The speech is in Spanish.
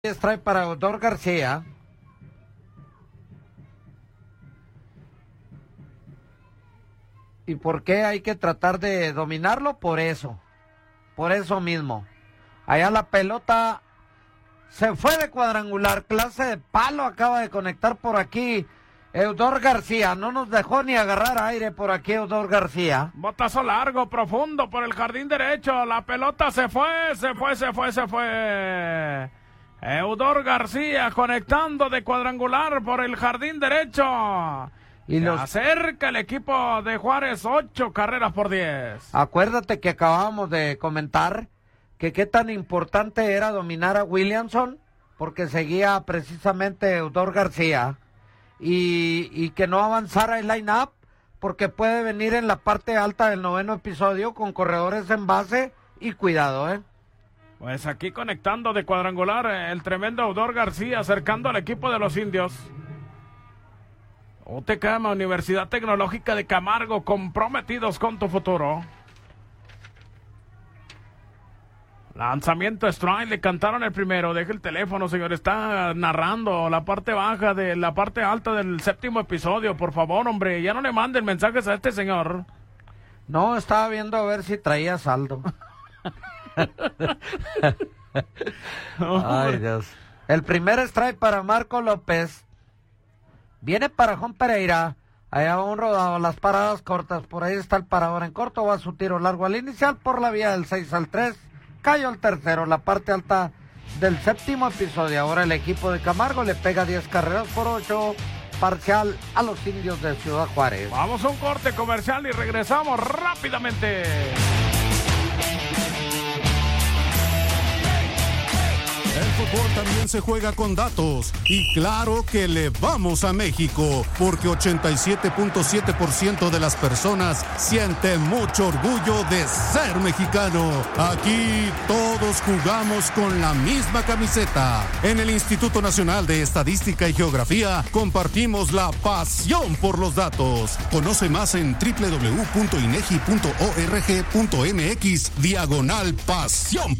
Trae para Eudor García. ¿Y por qué hay que tratar de dominarlo? Por eso mismo. Allá la pelota se fue de cuadrangular, clase de palo acaba de conectar por aquí Eudor García. No nos dejó ni agarrar aire por aquí Eudor García. Botazo largo, profundo por el jardín derecho. La pelota se fue. Eudor García conectando de cuadrangular por el jardín derecho. Y acerca el equipo de Juárez 8 carreras por 10. Acuérdate que acabamos de comentar que qué tan importante era dominar a Williamson, porque seguía precisamente Eudor García, y que no avanzara el line-up, porque puede venir en la parte alta del noveno episodio con corredores en base y cuidado, Pues aquí conectando de cuadrangular el tremendo Eudor García, acercando al equipo de los indios. UTCAM, Universidad Tecnológica de Camargo, comprometidos con tu futuro. Lanzamiento strike, le cantaron el primero. Deje el teléfono, señor. Está narrando la parte baja de la parte alta del séptimo episodio. Por favor, hombre, ya no le manden mensajes a este señor. No, estaba viendo a ver si traía saldo. Ay, Dios. El primer strike para Marco López. Viene para Juan Pereira. Allá va un rodado, las paradas cortas. Por ahí está el parador en corto. Va su tiro largo al inicial por la vía del 6-3. Cayó el tercero, la parte alta del séptimo episodio. Ahora el equipo de Camargo le pega 10 carreras por 8. Parcial a los indios de Ciudad Juárez. Vamos a un corte comercial y regresamos rápidamente. El fútbol también se juega con datos y claro que le vamos a México porque 87.7% de las personas sienten mucho orgullo de ser mexicano. Aquí todos jugamos con la misma camiseta. En el Instituto Nacional de Estadística y Geografía compartimos la pasión por los datos. Conoce más en www.inegi.org.mx/pasión